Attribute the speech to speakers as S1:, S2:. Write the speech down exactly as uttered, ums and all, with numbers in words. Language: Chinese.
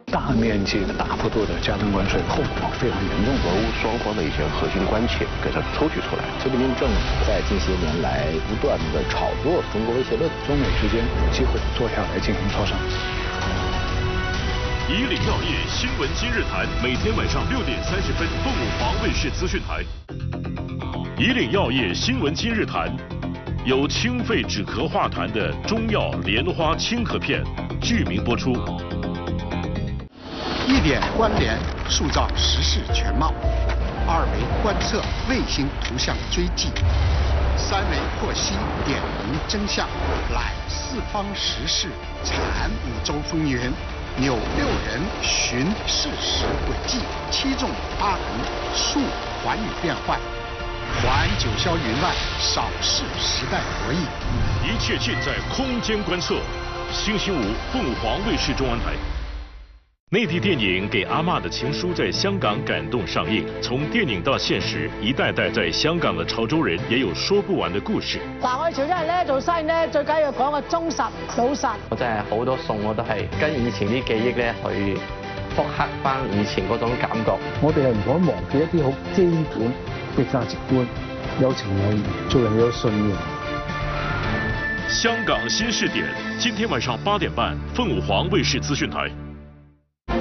S1: 大面积的、大幅度的加征关税，后果非常严重。
S2: 俄乌双方的一些核心关切给它抽取出来。
S3: 习近平政府在近些年来不断的炒作中国威胁论，
S1: 中美之间有机会坐下来进行磋商。
S4: 以岭药业新闻今日谈，每天晚上六点三十分，凤舞华卫视资讯台。以岭药业新闻今日谈，由清肺止咳化痰的中药莲花清咳片剧名播出。
S5: 一点关联，塑造时事全貌；二维观测，卫星图像追迹；三维获悉，点明真相。揽四方时事，产五洲风云。扭六人，寻事实轨迹；七纵八横，述寰宇变幻。环九霄云外，扫视时代博弈。
S4: 一切尽在空间观测。星期五，凤凰卫视中安台。内地电影《给阿嬷的情书》在香港感动上映，从電影到現實，一代代在香港的潮州人也有說不完的故事。
S6: 嗱，我哋潮州人咧做生意咧，最緊要講個忠實老實。
S7: 我真係好多餸我都係跟以前啲記憶咧去復刻翻以前嗰種感覺。
S8: 我哋係唔可以忘記一啲好基本嘅價值觀，有情有義，做人有信念。
S4: 香港新視點，今天晚上八點半，鳳舞華衛視資訊台。